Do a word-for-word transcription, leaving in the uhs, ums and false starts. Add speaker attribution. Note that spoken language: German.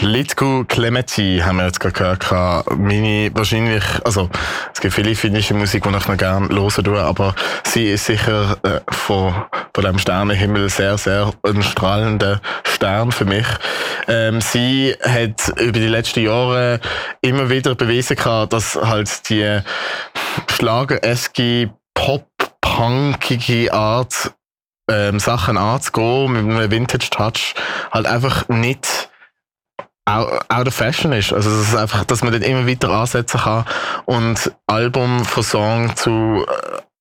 Speaker 1: Litku Clemeti haben wir jetzt gerade gehört. Meine, wahrscheinlich, also, es gibt viele finnische Musik, die ich noch gerne hören tue, aber sie ist sicher äh, von, von dem Sternenhimmel sehr, sehr ein strahlender Stern für mich. Ähm, sie hat über die letzten Jahre immer wieder bewiesen gehabt, dass halt die schlagereske, pop-punkige Art, ähm, Sachen anzugehen, mit einem Vintage-Touch, halt einfach nicht out of fashion ist. Also, dass, es einfach, dass man den immer weiter ansetzen kann und Album von Song zu